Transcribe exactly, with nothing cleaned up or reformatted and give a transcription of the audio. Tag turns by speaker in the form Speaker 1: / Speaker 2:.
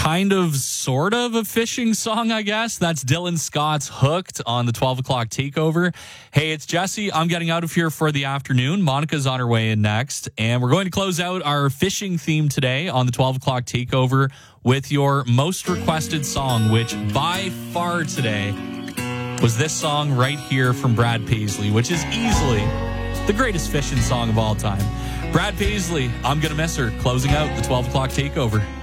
Speaker 1: kind of, sort of a fishing song, I guess. That's Dylan Scott's Hooked on the twelve o'clock takeover. Hey, it's Jesse. I'm getting out of here for the afternoon. Monica's on her way in next. And we're going to close out our fishing theme today on the twelve o'clock takeover with your most requested song, which by far today was this song right here from Brad Paisley, which is easily the greatest fishing song of all time. Brad Paisley, I'm Gonna Miss Her, closing out the twelve o'clock takeover.